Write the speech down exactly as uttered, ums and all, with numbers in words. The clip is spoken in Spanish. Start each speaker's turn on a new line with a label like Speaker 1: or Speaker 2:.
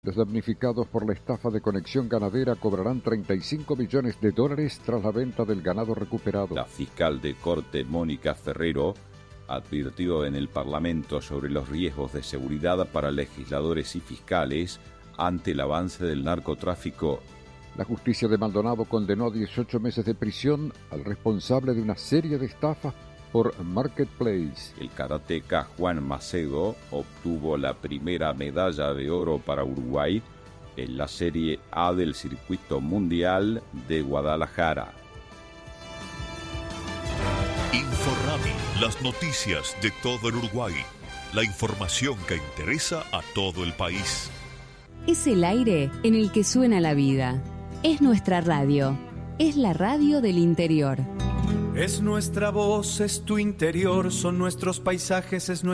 Speaker 1: Los damnificados por la estafa de Conexión Ganadera cobrarán treinta y cinco millones de dólares tras la venta del ganado recuperado.
Speaker 2: La fiscal de corte Mónica Ferrero advirtió en el Parlamento sobre los riesgos de seguridad para legisladores y fiscales ante el avance del narcotráfico.
Speaker 1: La justicia de Maldonado condenó a dieciocho meses de prisión al responsable de una serie de estafas por Marketplace.
Speaker 2: El karateca Juan Macedo obtuvo la primera medalla de oro para Uruguay en la Serie A del Circuito Mundial de Guadalajara.
Speaker 3: Inforrami, las noticias de todo el Uruguay. La información que interesa a todo el país.
Speaker 4: Es el aire en el que suena la vida. Es nuestra radio. Es la radio del interior.
Speaker 5: Es nuestra voz, es tu interior, son nuestros paisajes, es nuestra